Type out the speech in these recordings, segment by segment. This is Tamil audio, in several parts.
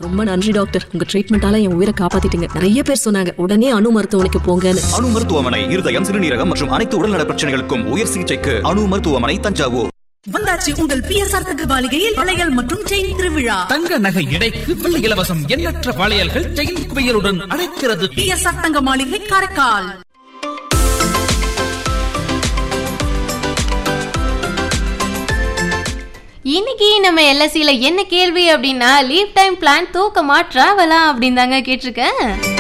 ரொம்ப நன்றி டாக்டர், உங்க ட்ரீட்மெண்டால என் உயிரை காப்பாத்திட்டீங்க. நிறைய பேர் சொன்னாங்க உடனே அணு மருத்துவமனைக்கு போங்கன்னு. அணு மருத்துவமனை இருதயம், சிறுநீரகம் மற்றும் அனைத்து உடல்நல பிரச்சனைகளுக்கும் உயர் சிகிச்சைக்கு அணு மருத்துவமனை, தஞ்சாவூர். வந்தாச்சு உங்கள் பிஎஸ்ஆர் தங்க மாளிகையில் வளையல் மற்றும் செயின் திருவிழா. தங்க நகை எடைக்கு வெள்ளி இலவசம். எண்ணற்ற வளையல்கள் செயின் குவியலுடன் அழைக்கிறது பிஎஸ்ஆர் தங்க மாளிகை, காரைக்கால். இன்னைக்கு நம்ம எல்எஸ்சியில் என்ன கேள்வி அப்படின்னா, லீவ் டைம் பிளான் தூக்கமா டிராவலா அப்படின்னு தாங்க கேட்டிருக்கேன்.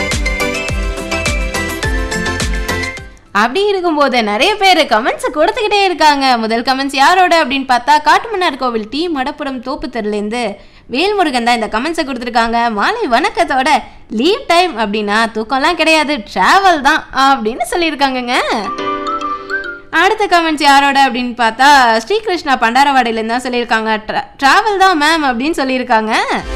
அப்படி இருக்கும்போது நிறைய பேர் கமெண்ட்ஸை கொடுத்துக்கிட்டே இருக்காங்க. முதல் கமெண்ட்ஸ் யாரோட அப்படின்னு பார்த்தா, காட்டுமன்னார் கோவில் டி மடப்புரம் தோப்பு தெருலேருந்து வேல்முருகன் தான் இந்த கமெண்ட்ஸை கொடுத்துருக்காங்க. மாலை வணக்கத்தோட லீவ் டைம் அப்படின்னா தூக்கம்லாம் கிடையாது, டிராவல் தான் அப்படின்னு சொல்லியிருக்காங்கங்க. அடுத்த கமெண்ட்ஸ் யாரோட அப்படின்னு பார்த்தா, ஸ்ரீகிருஷ்ணா பண்டாரவாடையிலேருந்து தான் சொல்லியிருக்காங்க. ட்ராவல் தான் மேம் அப்படின்னு சொல்லியிருக்காங்க.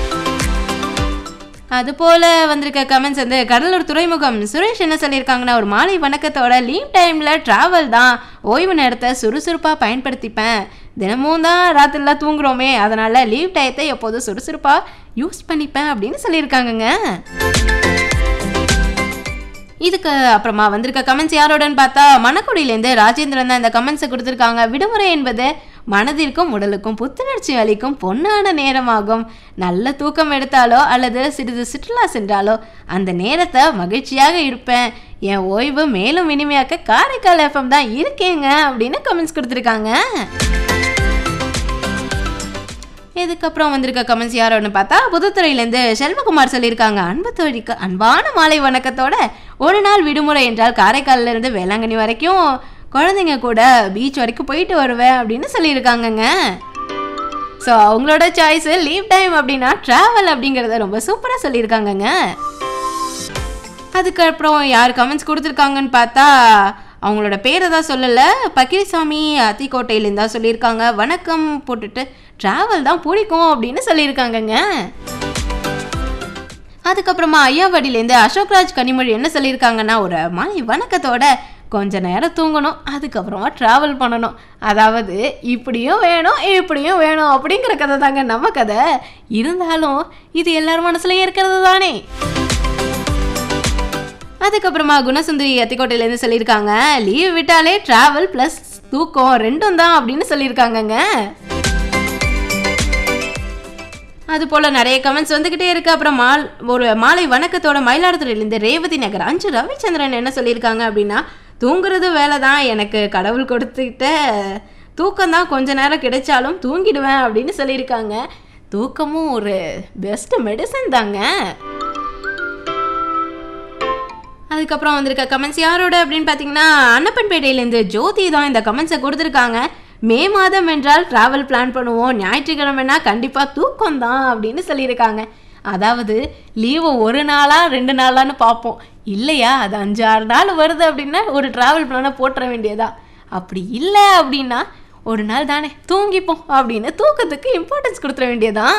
அதுபோல் வந்திருக்க கமெண்ட்ஸ் வந்து கடலூர் துறைமுகம் சுரேஷ் என்ன சொல்லியிருக்காங்கன்னா, ஒரு மாலை வணக்கத்தோட லீவ் டைமில் ட்ராவல் தான், ஓய்வு நேரத்தை சுறுசுறுப்பாக பயன்படுத்திப்பேன். தினமும் தான் ராத்திரிலாம் தூங்குறோமே, அதனால் லீவ் டயத்தை எப்போதும் சுறுசுறுப்பாக யூஸ் பண்ணிப்பேன் அப்படின்னு சொல்லியிருக்காங்கங்க. இதுக்கு அப்புறமா வந்திருக்க கமெண்ட்ஸ் யாரோடன்னு பார்த்தா, மணக்குடியிலேருந்து ராஜேந்திரன் தான் இந்த கமெண்ட்ஸை கொடுத்துருக்காங்க. விடுமுறை என்பது மனதிற்கும் உடலுக்கும் புத்துணர்ச்சி அளிக்கும் பொன்னான நேரமாகும். நல்ல தூக்கம் எடுத்தாலோ அல்லது சிறிது சுற்றுலா சென்றாலோ அந்த நேரத்தை மகிழ்ச்சியாக இருப்பேன். என் ஓய்வு மேலும் இனிமையாக்க காரைக்கால் எஃப்எம் தான் இருக்கேங்க அப்படின்னு கமெண்ட்ஸ் கொடுத்துருக்காங்க. இதுக்கப்புறம் வந்திருக்க கமெண்ட்ஸ் யாரோன்னு பார்த்தா, புதுத்துறையிலேருந்து செல்வகுமார் சொல்லியிருக்காங்க. அன்பு தோழிக்கு அன்பான மாலை வணக்கத்தோட ஒரு நாள் விடுமுறை என்றால் காரைக்காலிலேருந்து வேளாங்கண்ணி வரைக்கும் குழந்தைங்க கூட பீச் வரைக்கும் போயிட்டு வருவேன் அப்படின்னு சொல்லியிருக்காங்கங்க. ஸோ அவங்களோட சாய்ஸு லீவ் டைம் அப்படின்னா ட்ராவல் அப்படிங்கிறத ரொம்ப சூப்பராக சொல்லியிருக்காங்கங்க. அதுக்கப்புறம் யார் கமெண்ட்ஸ் கொடுத்துருக்காங்கன்னு பார்த்தா, அவங்களோட பேரை தான் சொல்லலை, பக்கிரிசாமி அத்திக்கோட்டையிலேருந்து தான் சொல்லியிருக்காங்க. வணக்கம் போட்டுட்டு ட்ராவல் தான் பிடிக்கும் அப்படின்னு சொல்லியிருக்காங்கங்க. அதுக்கப்புறமா ஐயாவடியிலேருந்து அசோக்ராஜ் கனிமொழி என்ன சொல்லியிருக்காங்கன்னா, ஒரு மாலை வணக்கத்தோட கொஞ்ச நேரம் தூங்கணும், அதுக்கப்புறமா ட்ராவல் பண்ணணும். அதாவது இப்படியும் வேணும் இப்படியும் வேணும் அப்படிங்கிற கதை தாங்க நம்ம கதை. இருந்தாலும் இது எல்லாரும் மனசுலையும் இருக்கிறது தானே. அதுக்கப்புறமா குணசுந்தரி அத்திக்கோட்டையிலேருந்து சொல்லியிருக்காங்க, லீவ் விட்டாலே ட்ராவல் ப்ளஸ் தூக்கம் ரெண்டும் தான் அப்படின்னு சொல்லியிருக்காங்கங்க. அதுபோல் நிறைய கமெண்ட்ஸ் வந்துக்கிட்டே இருக்கு. அப்புறம் ஒரு மாலை வணக்கத்தோட மயிலாடுதுறையிலேருந்து ரேவதி நகர் அஞ்சு ரவிச்சந்திரன் என்ன சொல்லியிருக்காங்க அப்படின்னா, தூங்குறது வேலை தான், எனக்கு கடவுள் கொடுத்துக்கிட்ட தூக்கம் தான், கொஞ்ச நேரம் கிடைச்சாலும் தூங்கிடுவேன் அப்படின்னு சொல்லியிருக்காங்க. தூக்கமும் ஒரு பெஸ்ட் மெடிசன் தாங்க. அதுக்கப்புறம் வந்திருக்க கமெண்ட்ஸ் யாரோட அப்படின்னு பார்த்தீங்கன்னா, அன்னப்பன்பேட்டையிலேருந்து ஜோதி தான் இந்த கமெண்ட்ஸை கொடுத்துருக்காங்க. மே மாதம் என்றால் ட்ராவல் பிளான் பண்ணுவோம், ஞாயிற்றுக்கிழமைனா கண்டிப்பாக தூக்கம் தான் அப்படின்னு சொல்லியிருக்காங்க. அதாவது லீவு ஒரு நாளா 2 நாளான்னு பார்ப்போம் இல்லையா, அது 5-6 நாள் வருது அப்படின்னா ஒரு ட்ராவல் பிளானை போட்டுற வேண்டியதா. அப்படி இல்லை அப்படின்னா ஒரு நாள் தானே தூங்கிப்போம் அப்படின்னு தூக்கத்துக்கு இம்பார்ட்டன்ஸ் கொடுத்துட வேண்டியதான்.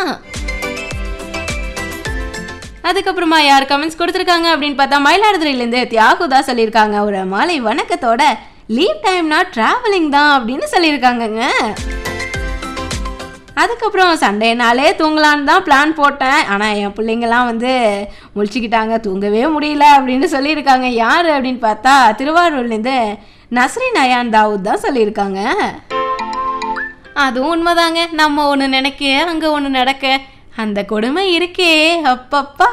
அதுக்கப்புறமா யார் கமெண்ட்ஸ் கொடுத்துருக்காங்க அப்படின்னு பார்த்தா, மயிலாடுதுறையிலேருந்து தியாகுதா சொல்லியிருக்காங்க. ஒரு மாலை வணக்கத்தோட லீவ் டைம்னா ட்ராவலிங் தான் அப்படின்னு சொல்லியிருக்காங்கங்க. அதுக்கப்புறம் சண்டேனாலே தூங்கலான்னு தான் பிளான் போட்டேன், ஆனால் என் பிள்ளைங்கள்லாம் வந்து முழிச்சிக்கிட்டாங்க, தூங்கவே முடியல அப்படின்னு சொல்லியிருக்காங்க. யார் அப்படின்னு பார்த்தா, திருவாரூர்லேருந்து நஸ்ரின் அயான் தாவூத் தான் சொல்லியிருக்காங்க. அதுவும் உண்மைதாங்க, நம்ம ஒன்று நினைக்க அங்கே ஒன்று நடக்க அந்த கொடுமை இருக்கே அப்பப்பா.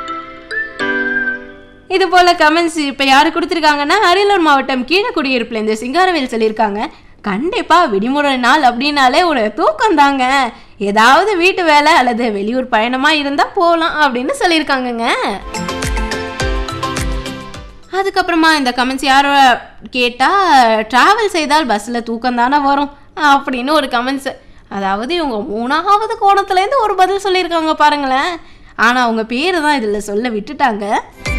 இது போல கமெண்ட்ஸ் இப்போ யார் கொடுத்துருக்காங்கன்னா, அரியலூர் மாவட்டம் கீழக்குடியிருப்புலேருந்து சிங்காரவேல் சொல்லியிருக்காங்க. கண்டிப்பாக விடுமுறை நாள் அப்படின்னாலே ஒரு தூக்கம் தாங்க, ஏதாவது வீட்டு வேலை அல்லது வெளியூர் பயணமாக இருந்தால் போகலாம் அப்படின்னு சொல்லியிருக்காங்கங்க. அதுக்கப்புறமா இந்த கமெண்ட்ஸ் யாரோ கேட்டால், ட்ராவல் செய்தால் பஸ்ஸில் தூக்கம் தானே வரும் அப்படின்னு ஒரு கமெண்ட்ஸு. அதாவது இவங்க 3வது கோணத்துலேருந்து ஒரு பதில் சொல்லியிருக்காங்க பாருங்களேன். ஆனால் அவங்க பேர் தான் இதில் சொல்ல விட்டுட்டாங்க.